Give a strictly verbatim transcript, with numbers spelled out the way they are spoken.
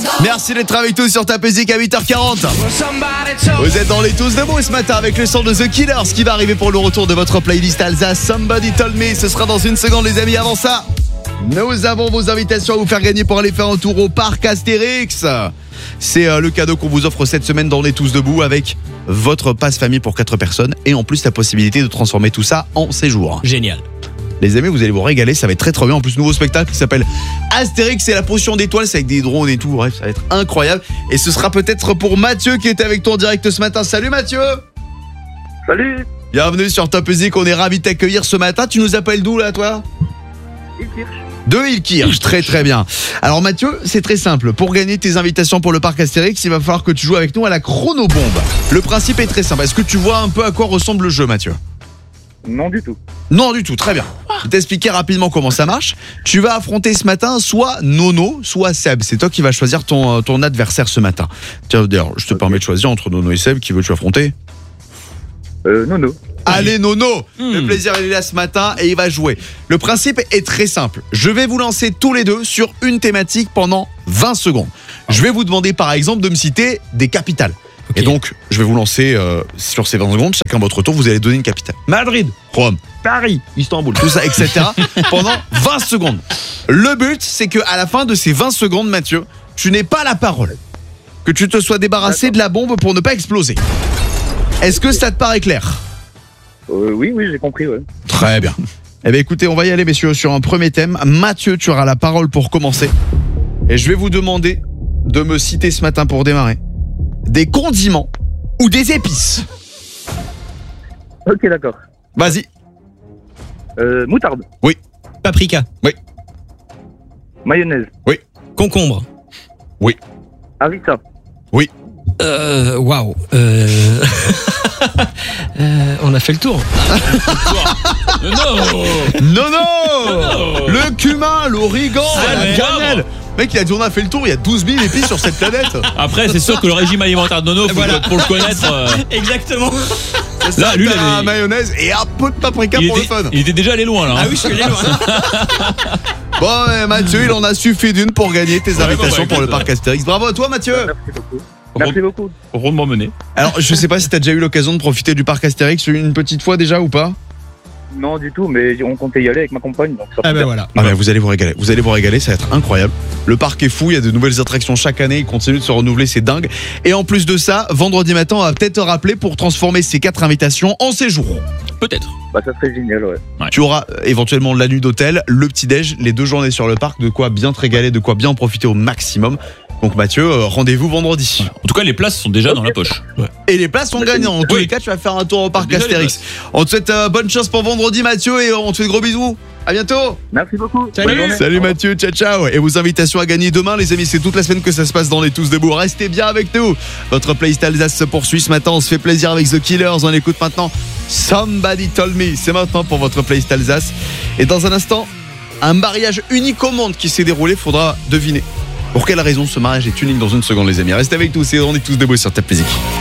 Merci d'être avec tous sur Top Music à huit heures quarante. Vous êtes dans les tous debout ce matin avec le son de The Killers qui va arriver pour le retour de votre playlist Alsace. Somebody Told Me, ce sera dans une seconde les amis. Avant ça, nous avons vos invitations à vous faire gagner pour aller faire un tour au parc Astérix. C'est euh, le cadeau qu'on vous offre cette semaine dans les tous debout avec votre passe famille pour quatre personnes et en plus la possibilité de transformer tout ça en séjour. Génial. Les amis, vous allez vous régaler, ça va être très très bien. En plus, nouveau spectacle qui s'appelle Astérix et la potion d'étoiles, c'est avec des drones et tout. Bref, ça va être incroyable. Et ce sera peut-être pour Mathieu qui était avec toi en direct ce matin. Salut Mathieu. Salut. Bienvenue sur Top Music, on est ravis de t'accueillir ce matin. Tu nous appelles d'où là, toi? Ilkirch. De Ilkirch, très très bien. Alors Mathieu, c'est très simple. Pour gagner tes invitations pour le parc Astérix, il va falloir que tu joues avec nous à la chronobombe. Le principe est très simple. Est-ce que tu vois un peu à quoi ressemble le jeu, Mathieu? Non du tout. Non du tout, très bien. Je vais t'expliquer rapidement comment ça marche. Tu vas affronter ce matin soit Nono, soit Seb. C'est toi qui vas choisir ton, ton adversaire ce matin. Tiens, d'ailleurs, je te permets de choisir entre Nono et Seb. Qui veux-tu affronter? Euh, non, non. Allez Nono, Hmm. le plaisir il est là ce matin et il va jouer. Le principe est très simple. Je vais vous lancer tous les deux sur une thématique pendant vingt secondes. Je vais vous demander par exemple de me citer des capitales. Ok. Et donc, je vais vous lancer euh, sur ces vingt secondes, chacun votre tour, vous allez donner une capitale. Madrid, Rome, Paris, Istanbul, tout ça, et cetera pendant vingt secondes. Le but, c'est que à la fin de ces vingt secondes, Mathieu, tu n'aies pas la parole. Que tu te sois débarrassé de la bombe pour ne pas exploser. Est-ce que ça te paraît clair? Euh, oui, oui, j'ai compris, ouais. Très bien. Eh bien écoutez, on va y aller messieurs sur un premier thème. Mathieu, tu auras la parole pour commencer. Et je vais vous demander de me citer ce matin pour démarrer des condiments ou des épices. Ok, d'accord. Vas-y. Euh, moutarde. Paprika. Mayonnaise. Concombre. Harissa. Euh, waouh. Euh... euh, on a fait le tour. Non. Non, non. Le cumin, l'origan, Ah, la mais cannelle. Mec, il a dit on a fait le tour, il y a douze mille épices sur cette planète. Après, c'est sûr que le régime alimentaire de Nono, faut Voilà. que- pour le connaître, euh, Exactement. Là, lui, il T'as avait- la mayonnaise et un peu de paprika il pour était, le fun. il était déjà allé loin là. hein. Ah oui, je suis allé loin. Bon, ouais, Mathieu, il en a suffi d'une pour gagner tes Ouais, invitations bon, bah, pour le écoute, parc Astérix. Bravo à toi, Mathieu. Merci beaucoup. Merci beaucoup. Rondement mené. Alors, je sais pas si t'as déjà eu l'occasion de profiter du parc Astérix une petite fois déjà ou pas. Non, du tout, mais on comptait y aller avec ma compagne. Donc ça Ah peut ben faire. voilà. Ah ben vous allez vous régaler, vous allez vous régaler, ça va être incroyable. Le parc est fou, il y a de nouvelles attractions chaque année, il continue de se renouveler, c'est dingue. Et en plus de ça, vendredi matin, on va peut-être te rappeler pour transformer ces quatre invitations en séjour. Peut-être. Bah, ça serait génial, ouais. Tu auras euh, éventuellement la nuit d'hôtel, le petit-déj, les deux journées sur le parc, de quoi bien te régaler, de quoi bien en profiter au maximum. Donc Mathieu, euh, rendez-vous vendredi. En tout cas, les places sont déjà dans la poche. Et les places sont gagnantes. En tous Oui. les cas, tu vas faire un tour au parc Déjà les Astérix. On te souhaite euh, bonne chance pour vendredi, Mathieu, et on te fait de gros bisous. À bientôt. Merci beaucoup. Salut. Bonne journée. Salut Au revoir. Mathieu, ciao ciao. Et vos invitations à gagner demain les amis, c'est toute la semaine que ça se passe dans les Tous Debout. Restez bien avec nous. Votre playlist Alsace se poursuit ce matin, on se fait plaisir avec The Killers. On écoute maintenant Somebody Told Me. C'est maintenant pour votre playlist Alsace. Et dans un instant, un mariage unique au monde qui s'est déroulé, faudra deviner pour quelle raison ce mariage est unique dans une seconde les amis. Restez avec nous, c'est on est Tous Debout sur Top Music.